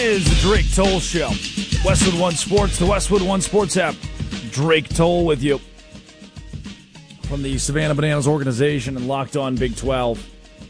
is the Drake Toll Show. Westwood One Sports, the Westwood One Sports app. Drake Toll with you from the Savannah Bananas organization and Locked On Big 12.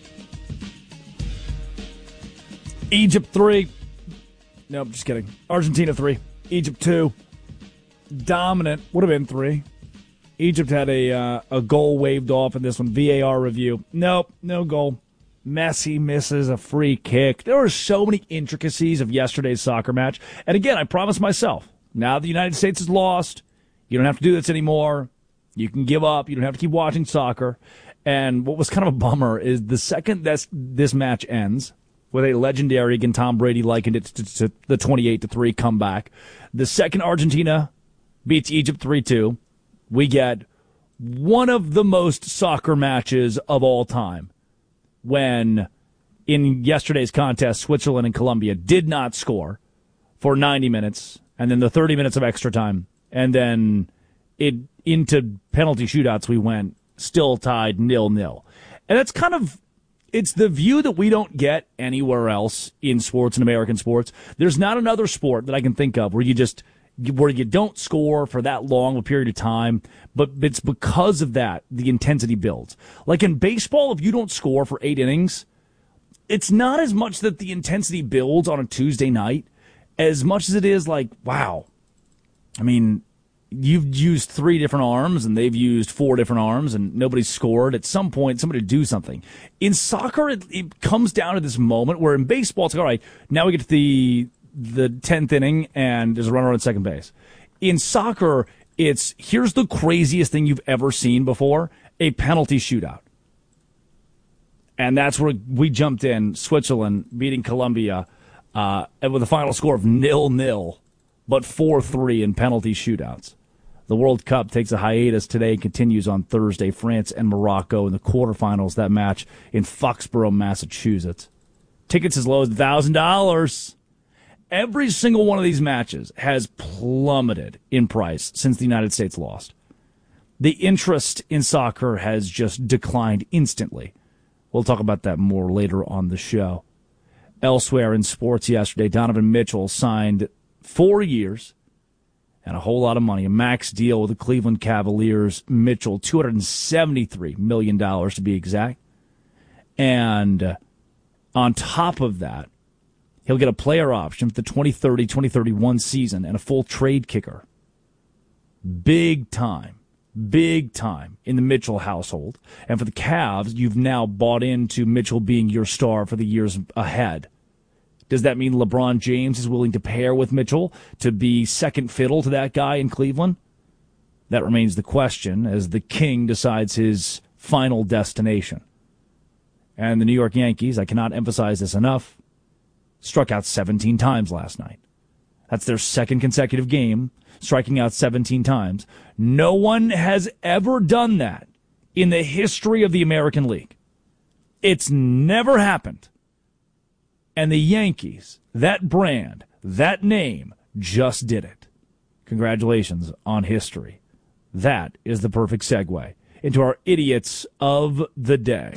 Egypt 3. Nope, just kidding. Argentina 3. Egypt 2. Dominant. Would have been 3. Egypt had a goal waved off in this one. VAR review. Nope, no goal. Messi misses a free kick. There were so many intricacies of yesterday's soccer match. And again, I promised myself, now the United States is lost, you don't have to do this anymore. You can give up. You don't have to keep watching soccer. And what was kind of a bummer is the second this match ends, with a legendary, again, Tom Brady likened it to the 28-3 comeback. The second Argentina beats Egypt 3-2, we get one of the most soccer matches of all time. When, in yesterday's contest, Switzerland and Colombia did not score for 90 minutes, and then the 30 minutes of extra time, and then into penalty shootouts we went, still tied 0-0. And that's kind of, it's the view that we don't get anywhere else in sports and American sports. There's not another sport that I can think of where you don't score for that long a period of time, but it's because of that the intensity builds. Like in baseball, if you don't score for 8 innings, it's not as much that the intensity builds on a Tuesday night as much as it is like, wow, I mean, you've used 3 different arms and they've used 4 different arms and nobody's scored. At some point, somebody do something. In soccer, it comes down to this moment where in baseball, it's like, all right, now we get to the 10th inning and there's a runner on second base. In soccer, it's here's the craziest thing you've ever seen before, a penalty shootout. And that's where we jumped in, Switzerland beating Colombia with a final score of 0-0, but 4-3 in penalty shootouts. The World Cup takes a hiatus today and continues on Thursday. France and Morocco in the quarterfinals, that match in Foxborough, Massachusetts. Tickets as low as $1,000. Every single one of these matches has plummeted in price since the United States lost. The interest in soccer has just declined instantly. We'll talk about that more later on the show. Elsewhere in sports yesterday, Donovan Mitchell signed 4 years and a whole lot of money, a max deal with the Cleveland Cavaliers. Mitchell, $273 million to be exact. And on top of that, he'll get a player option for the 2030-2031 season and a full trade kicker. Big time in the Mitchell household. And for the Cavs, you've now bought into Mitchell being your star for the years ahead. Does that mean LeBron James is willing to pair with Mitchell to be second fiddle to that guy in Cleveland? That remains the question as the King decides his final destination. And the New York Yankees, I cannot emphasize this enough, struck out 17 times last night. That's their second consecutive game, striking out 17 times. No one has ever done that in the history of the American League. It's never happened. And the Yankees, that brand, that name, just did it. Congratulations on history. That is the perfect segue into our Idiots of the Day.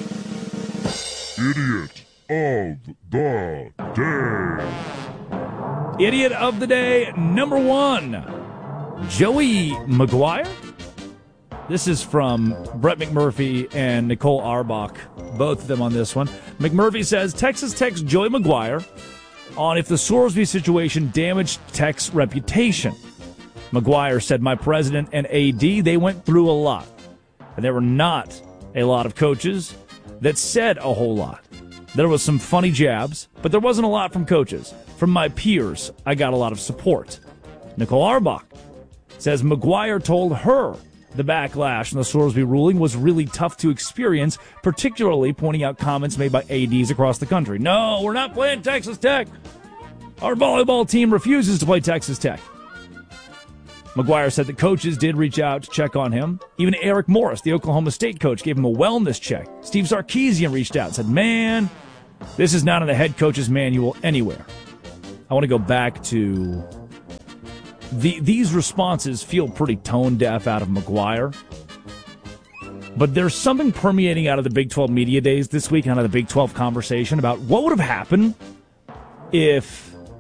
Idiot of the Day. Idiot of the Day, number 1, Joey Maguire. This is from Brett McMurphy and Nicole Auerbach, both of them on this one. McMurphy says, Texas Tech's Joey Maguire on if the Sorsby situation damaged Tech's reputation. Maguire said, my president and AD, they went through a lot. And there were not a lot of coaches that said a whole lot. There was some funny jabs, but there wasn't a lot from coaches. From my peers, I got a lot of support. Nicole Auerbach says Maguire told her the backlash in the Sorsby ruling was really tough to experience, particularly pointing out comments made by ADs across the country. No, we're not playing Texas Tech. Our volleyball team refuses to play Texas Tech. Maguire said the coaches did reach out to check on him. Even Eric Morris, the Oklahoma State coach, gave him a wellness check. Steve Sarkisian reached out and said, man, this is not in the head coach's manual anywhere. I want to go back to these responses feel pretty tone deaf out of Maguire. But there's something permeating out of the Big 12 media days this week, out of the Big 12 conversation about what would have happened if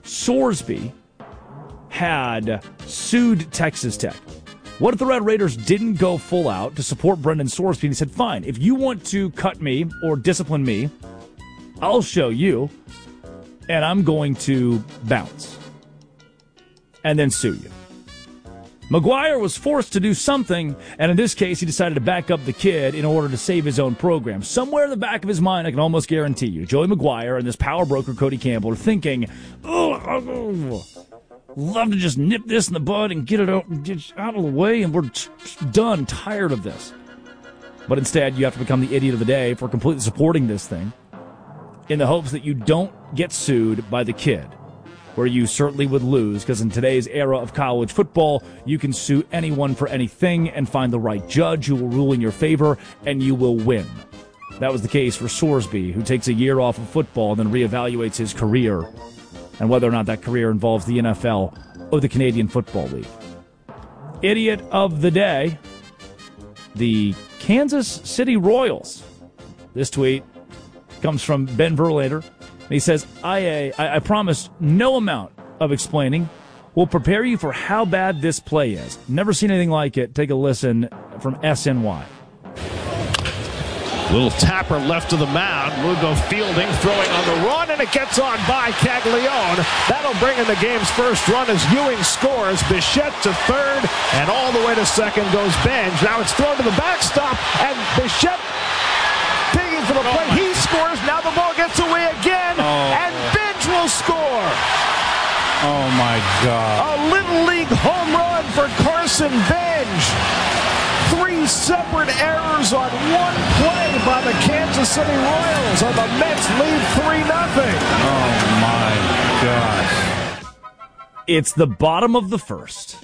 Sorsby had sued Texas Tech. What if the Red Raiders didn't go full out to support Brendan Sorsby? And he said, fine, if you want to cut me or discipline me, I'll show you, and I'm going to bounce and then sue you. McGuire was forced to do something, and in this case, he decided to back up the kid in order to save his own program. Somewhere in the back of his mind, I can almost guarantee you, Joey McGuire and this power broker, Cody Campbell, are thinking, oh, love to just nip this in the bud and get it out of the way, and we're done, tired of this. But instead, you have to become the idiot of the day for completely supporting this thing in the hopes that you don't get sued by the kid, where you certainly would lose, because in today's era of college football, you can sue anyone for anything and find the right judge who will rule in your favor, and you will win. That was the case for Sorsby, who takes a year off of football and then reevaluates his career and whether or not that career involves the NFL or the Canadian Football League. Idiot of the day, the Kansas City Royals. This tweet comes from Ben Verlander. He says, I promise no amount of explaining will prepare you for how bad this play is. Never seen anything like it. Take a listen from SNY. Little tapper left to the mound. Lugo fielding, throwing on the run, and it gets on by Caglione. That'll bring in the game's first run as Ewing scores. Bichette to third, and all the way to second goes Benj. Now it's thrown to the backstop, and Bichette digging for the plate. He scores. Now the ball gets away again, and Benj will score. Oh, my God. A Little League home run for Carson Benj. 3 separate errors on one play by the Kansas City Royals, and the Mets lead 3-0. Oh, my gosh. It's the bottom of the first.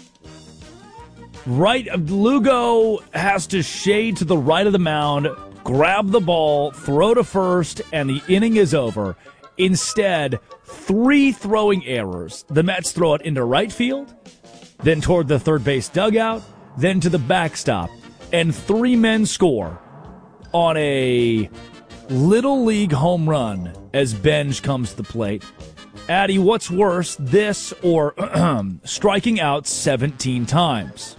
Right, Lugo has to shade to the right of the mound, grab the ball, throw to first, and the inning is over. Instead, 3 throwing errors. The Mets throw it into right field, then toward the third base dugout, then to the backstop, and 3 men score on a Little League home run as Benj comes to the plate. Addy, what's worse, this or striking out 17 times?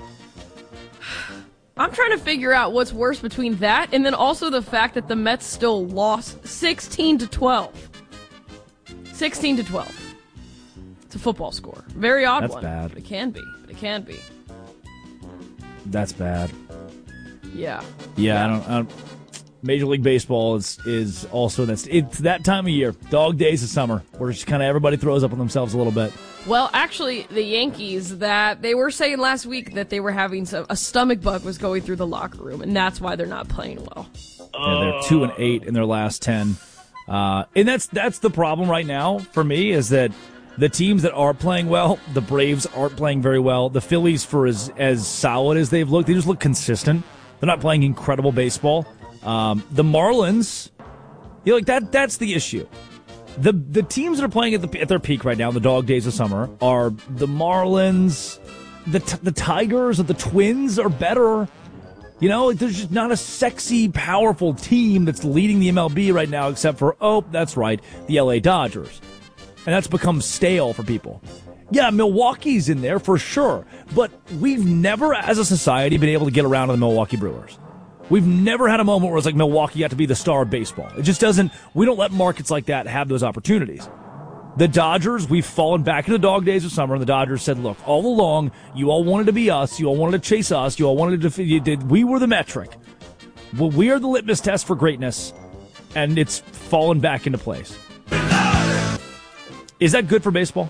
I'm trying to figure out what's worse between that and then also the fact that the Mets still lost 16-12. 16-12. It's a football score. Very odd That's one. bad. But it can be. It can be. That's bad. Yeah. Yeah, I don't Major League Baseball is also it's that time of year, dog days of summer, where just kind of everybody throws up on themselves a little bit. Well, actually, the Yankees, that they were saying last week that they were having a stomach bug was going through the locker room, and that's why they're not playing well. Yeah, they're 2-8 in their last 10, and that's the problem right now for me, is that the teams that are playing well, the Braves aren't playing very well. The Phillies, for as solid as they've looked, they just look consistent. They're not playing incredible baseball. The Marlins, that's the issue. The teams that are playing at their peak right now, in the dog days of summer, are the Marlins, the Tigers, or the Twins are better. There's just not a sexy, powerful team that's leading the MLB right now, except for, that's right, the LA Dodgers. And that's become stale for people. Yeah, Milwaukee's in there for sure, but we've never, as a society, been able to get around to the Milwaukee Brewers. We've never had a moment where it's like Milwaukee got to be the star of baseball. It just doesn't, we don't let markets like that have those opportunities. The Dodgers, we've fallen back into the dog days of summer, and the Dodgers said, look, all along, you all wanted to be us, you all wanted to chase us, you all wanted to, we were the metric. Well, we are the litmus test for greatness, and it's fallen back into place. Is that good for baseball?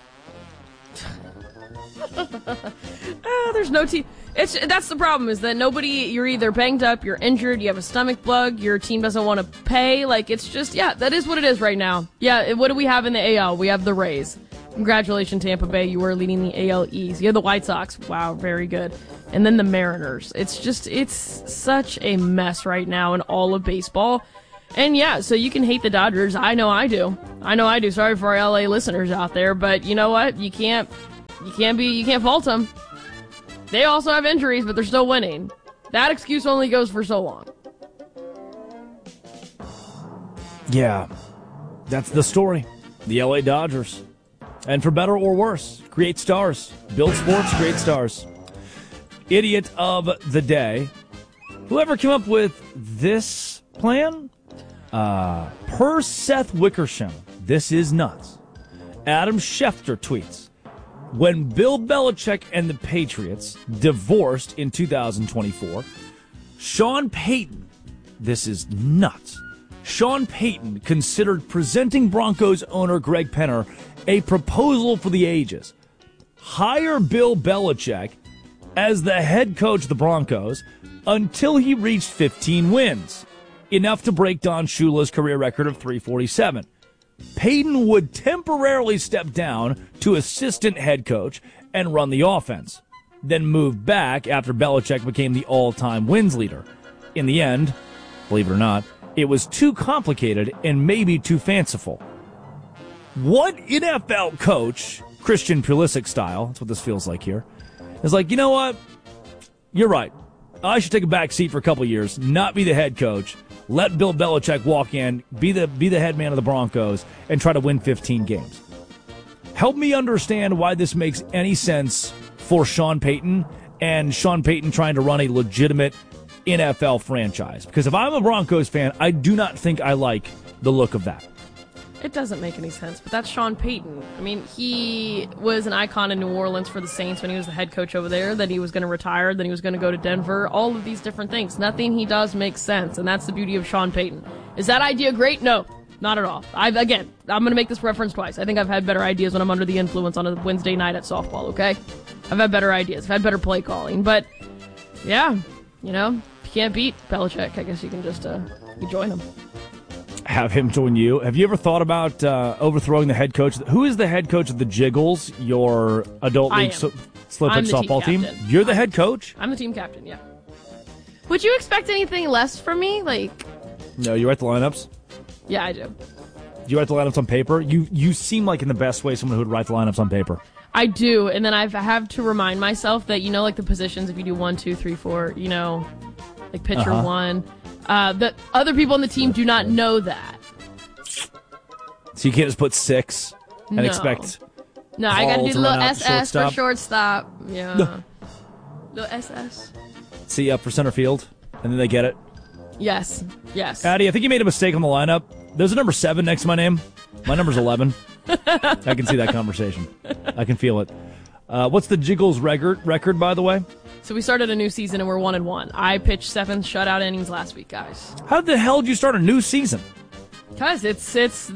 There's no team. That's the problem, is that you're either banged up, you're injured, you have a stomach bug, your team doesn't want to pay. It's just, that is what it is right now. Yeah, what do we have in the AL? We have the Rays. Congratulations, Tampa Bay. You are leading the AL East. You have the White Sox. Wow, very good. And then the Mariners. It's such a mess right now in all of baseball. And so you can hate the Dodgers. I know I do. Sorry for our LA listeners out there, but you know what? You can't fault them. They also have injuries, but they're still winning. That excuse only goes for so long. Yeah, that's the story. The LA Dodgers, And for better or worse, create stars. Build sports, create stars. Idiot of the day. Whoever came up with this plan? Per Seth Wickersham, this is nuts. Adam Schefter tweets, when Bill Belichick and the Patriots divorced in 2024, Sean Payton, this is nuts. Sean Payton considered presenting Broncos owner Greg Penner a proposal for the ages. Hire Bill Belichick as the head coach of the Broncos until he reached 15 wins, enough to break Don Shula's career record of 347. Payton would temporarily step down to assistant head coach and run the offense, then move back after Belichick became the all-time wins leader. In the end, believe it or not, it was too complicated and maybe too fanciful. What NFL coach, Christian Pulisic style, that's what this feels like here, is like, you know what? You're right. I should take a back seat for a couple years, not be the head coach, let Bill Belichick walk in, be the head man of the Broncos, and try to win 15 games. Help me understand why this makes any sense for Sean Payton and Sean Payton trying to run a legitimate NFL franchise. Because if I'm a Broncos fan, I do not think I like the look of that. It doesn't make any sense, but that's Sean Payton. I mean, he was an icon in New Orleans for the Saints when he was the head coach over there, then he was going to retire, then he was going to go to Denver, all of these different things. Nothing he does makes sense, and that's the beauty of Sean Payton. Is that idea great? No, not at all. I'm going to make this reference twice. I think I've had better ideas when I'm under the influence on a Wednesday night at softball, okay? I've had better ideas. I've had better play calling, but yeah, you know, if you can't beat Belichick, I guess you can just you join him. Have him join you. Have you ever thought about overthrowing the head coach? Who is the head coach of the Jiggles, your adult league slow pitch softball team? You're the head coach? I'm the team captain, yeah. Would you expect anything less from me? No, you write the lineups? Yeah, I do. Do you write the lineups on paper? You seem like in the best way someone who would write the lineups on paper. I do, and then I have to remind myself that, like the positions, if you do 1, 2, 3, 4, like pitcher 1, that other people on the team do not know that. So you can't just put 6 and expect. No, I got to do the little SS shortstop. for shortstop. Yeah. Little SS. See up for center field, and then they get it. Yes. Addy, I think you made a mistake on the lineup. There's a number 7 next to my name. My number's 11. I can see that conversation. I can feel it. What's the Jiggles record, by the way? So we started a new season and we're 1-1. I pitched 7 shutout innings last week, guys. How the hell did you start a new season? Because it's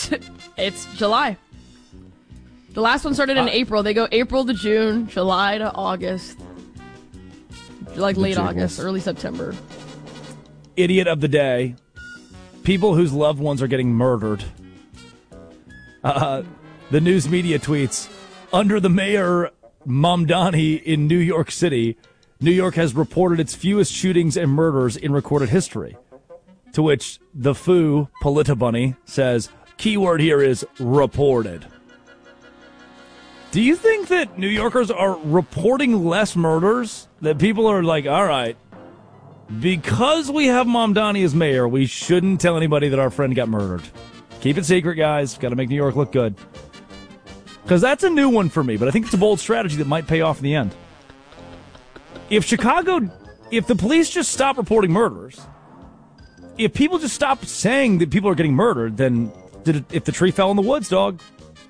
July. The last one started in April. They go April to June, July to August, like late August, early September. Idiot of the day. People whose loved ones are getting murdered. The news media tweets, under the mayor Mamdani in New York City, New York has reported its fewest shootings and murders in recorded history. To which the Foo, Polita Bunny, says, keyword here is reported. Do you think that New Yorkers are reporting less murders? That people are like, all right, because we have Mamdani as mayor, we shouldn't tell anybody that our friend got murdered. Keep it secret, guys. Got to make New York look good. Because that's a new one for me, but I think it's a bold strategy that might pay off in the end. If the police just stop reporting murders, if people just stop saying that people are getting murdered, then if the tree fell in the woods, dog.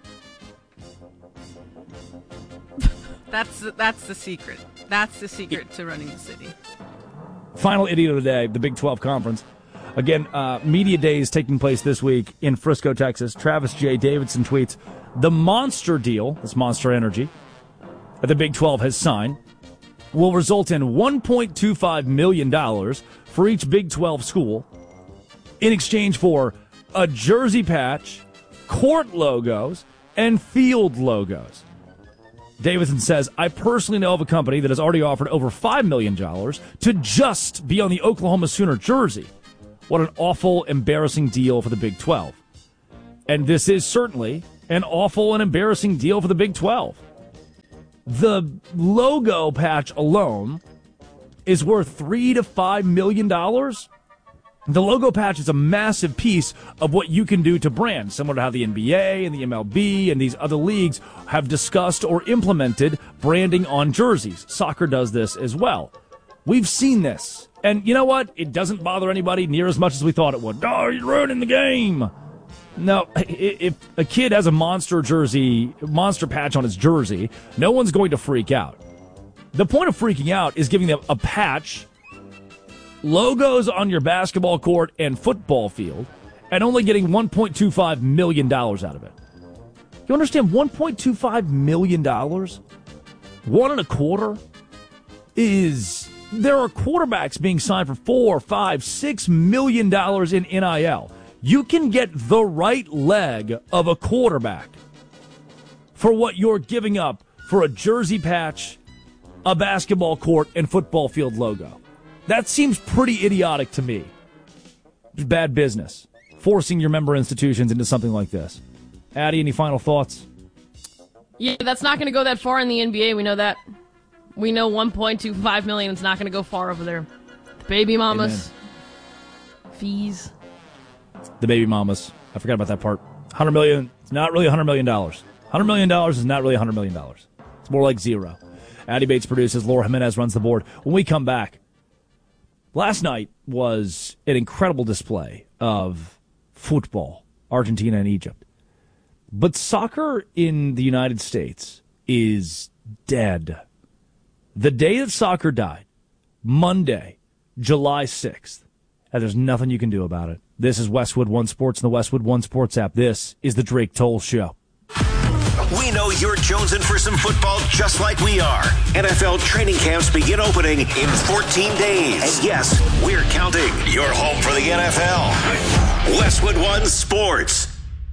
That's the secret. That's the secret to running the city. Final idiot of the day, the Big 12 Conference. Again, Media Days taking place this week in Frisco, Texas. Travis J. Davidson tweets, the Monster deal, this Monster Energy, that the Big 12 has signed, will result in $1.25 million for each Big 12 school in exchange for a jersey patch, court logos, and field logos. Davidson says, I personally know of a company that has already offered over $5 million to just be on the Oklahoma Sooner jersey. What an awful, embarrassing deal for the Big 12. And this is certainly an awful and embarrassing deal for the Big 12. The logo patch alone is worth $3 to $5 million. The logo patch is a massive piece of what you can do to brand, similar to how the NBA and the MLB and these other leagues have discussed or implemented branding on jerseys. Soccer does this as well. We've seen this. And you know what? It doesn't bother anybody near as much as we thought it would. Oh, you're ruining the game. No, if a kid has a monster patch on his jersey, no one's going to freak out. The point of freaking out is giving them a patch, logos on your basketball court and football field, and only getting $1.25 million out of it. You understand? $1.25 million? $1.25 is... There are quarterbacks being signed for $4, $5, $6 million in NIL. You can get the right leg of a quarterback for what you're giving up for a jersey patch, a basketball court, and football field logo. That seems pretty idiotic to me. It's bad business, forcing your member institutions into something like this. Addie, any final thoughts? Yeah, that's not going to go that far in the NBA. We know that. We know $1.25 million is not going to go far over there. The baby mamas. Amen. Fees. The baby mamas. I forgot about that part. $100 million. It's not really $100 million. $100 million is not really $100 million. It's more like zero. Addie Bates produces. Laura Jimenez runs the board. When we come back, last night was an incredible display of football, Argentina and Egypt. But soccer in the United States is dead. The day that soccer died, Monday, July 6th, and there's nothing you can do about it. This is Westwood One Sports and the Westwood One Sports app. This is the Drake Toll Show. We know you're jonesing for some football just like we are. NFL training camps begin opening in 14 days. And yes, we're counting. You're home for the NFL. Westwood One Sports.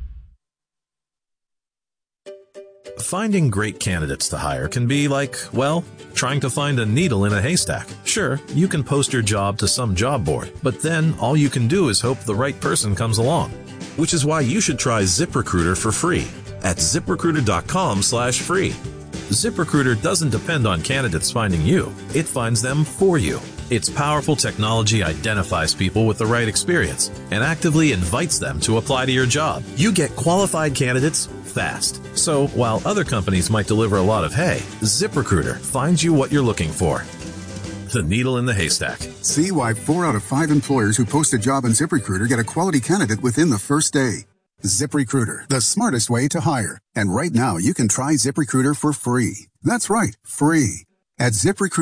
Finding great candidates to hire can be like, well, trying to find a needle in a haystack. Sure, you can post your job to some job board, but then all you can do is hope the right person comes along. Which is why you should try ZipRecruiter for free at ZipRecruiter.com/free. ZipRecruiter doesn't depend on candidates finding you. It finds them for you. Its powerful technology identifies people with the right experience and actively invites them to apply to your job. You get qualified candidates fast. So while other companies might deliver a lot of hay, ZipRecruiter finds you what you're looking for. The needle in the haystack. See why 4 out of 5 employers who post a job on ZipRecruiter get a quality candidate within the first day. ZipRecruiter, the smartest way to hire. And right now, you can try ZipRecruiter for free. That's right, free. At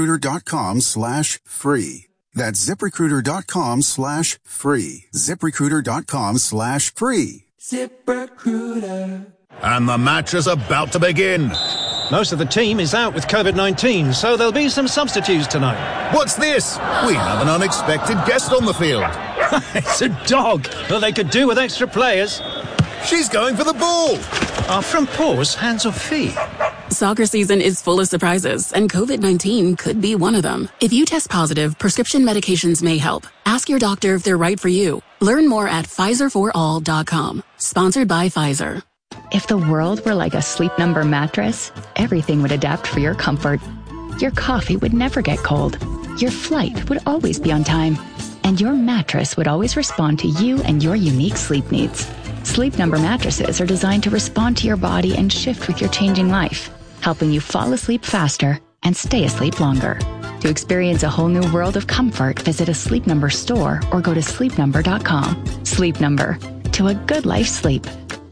ZipRecruiter.com/free. That's ZipRecruiter.com/free. ZipRecruiter.com/free. ZipRecruiter. And the match is about to begin. Most of the team is out with COVID-19, so there'll be some substitutes tonight. What's this? We have an unexpected guest on the field. It's a dog. Well, they could do with extra players. She's going for the ball. Are front paws hands or feet? Soccer season is full of surprises, and COVID-19 could be one of them. If you test positive, prescription medications may help. Ask your doctor if they're right for you. Learn more at PfizerForAll.com. Sponsored by Pfizer. If the world were like a Sleep Number mattress, everything would adapt for your comfort. Your coffee would never get cold. Your flight would always be on time. And your mattress would always respond to you and your unique sleep needs. Sleep Number mattresses are designed to respond to your body and shift with your changing life, helping you fall asleep faster and stay asleep longer. To experience a whole new world of comfort, visit a Sleep Number store or go to sleepnumber.com. Sleep Number. To a good life sleep.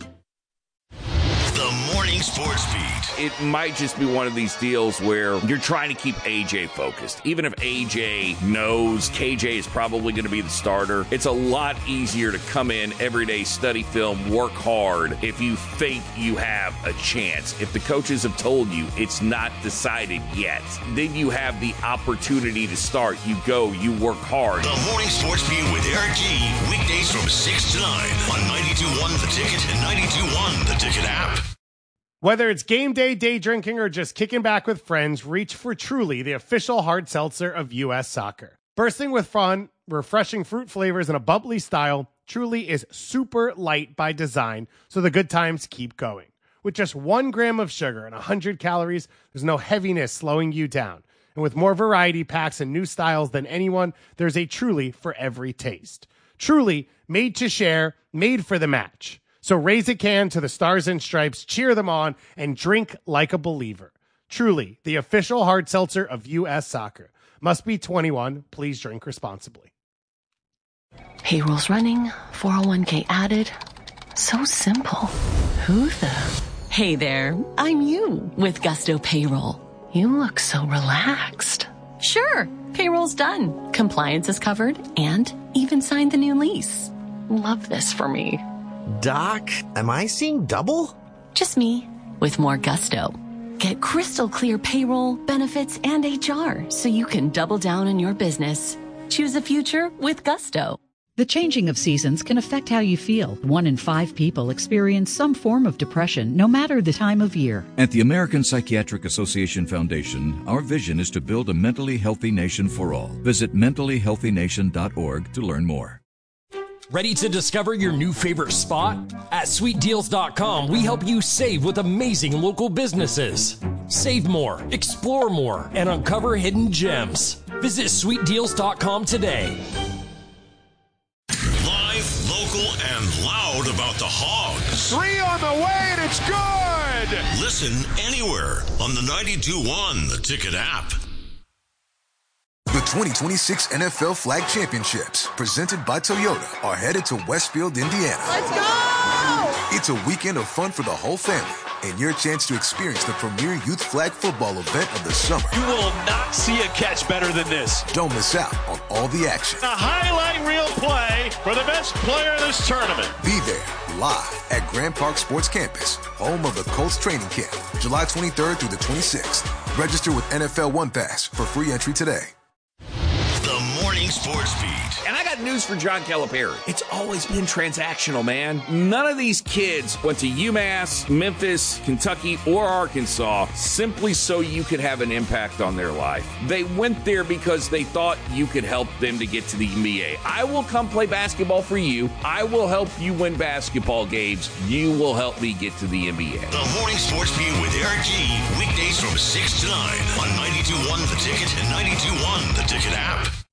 The Morning Sports Beat. It might just be one of these deals where you're trying to keep AJ focused. Even if AJ knows KJ is probably going to be the starter, it's a lot easier to come in every day, study film, work hard if you think you have a chance. If the coaches have told you it's not decided yet, then you have the opportunity to start. You go, you work hard. The Morning Sports Beat with Eric G. Weekdays from 6 to 9 on 92.1 The Ticket and 92.1 The Ticket app. Whether it's game day, day drinking, or just kicking back with friends, reach for Truly, the official hard seltzer of U.S. soccer. Bursting with fun, refreshing fruit flavors, and a bubbly style, Truly is super light by design, so the good times keep going. With just 1 gram of sugar and 100 calories, there's no heaviness slowing you down. And with more variety packs and new styles than anyone, there's a Truly for every taste. Truly, made to share, made for the match. So raise a can to the Stars and Stripes, cheer them on, and drink like a believer. Truly, the official hard seltzer of U.S. Soccer. Must be 21. Please drink responsibly. Payroll's running, 401k added. So simple. Who the? Hey there, I'm you with Gusto Payroll. You look so relaxed. Sure, payroll's done. Compliance is covered and even signed the new lease. Love this for me. Doc, am I seeing double? Just me with more gusto. Get crystal clear payroll, benefits, and HR so you can double down on your business. Choose a future with Gusto. The changing of seasons can affect how you feel. 1 in 5 people experience some form of depression, no matter the time of year. At the American Psychiatric Association Foundation, our vision is to build a mentally healthy nation for all. Visit mentallyhealthynation.org to learn more. Ready to discover your new favorite spot? At SweetDeals.com, we help you save with amazing local businesses. Save more, explore more, and uncover hidden gems. Visit SweetDeals.com today. Live, local, and loud about the Hogs. 3 on the way, and it's good! Listen anywhere on the 92.1 The Ticket app. The 2026 NFL Flag Championships, presented by Toyota, are headed to Westfield, Indiana. Let's go! It's a weekend of fun for the whole family, and your chance to experience the premier youth flag football event of the summer. You will not see a catch better than this. Don't miss out on all the action. A highlight reel play for the best player in this tournament. Be there, live at Grand Park Sports Campus, home of the Colts training camp, July 23rd through the 26th. Register with NFL One Pass for free entry today. The Morning Sports Beat. And I got news for John Calipari. It's always been transactional, man. None of these kids went to UMass, Memphis, Kentucky, or Arkansas simply so you could have an impact on their life. They went there because they thought you could help them to get to the NBA. I will come play basketball for you. I will help you win basketball games. You will help me get to the NBA. The Morning Sports Beat with Eric G. Weekdays from 6 to 9 on 92.1 The Ticket and 92.1 The Ticket app.